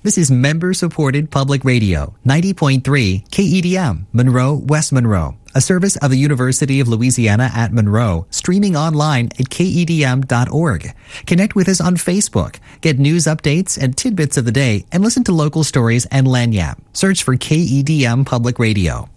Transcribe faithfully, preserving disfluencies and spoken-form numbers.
This is member-supported public radio, ninety point three K E D M, Monroe, West Monroe, a service of the University of Louisiana at Monroe, streaming online at K E D M dot org. Connect with us on Facebook, get news updates and tidbits of the day, and listen to local stories and lagniappe. Search for K E D M Public Radio.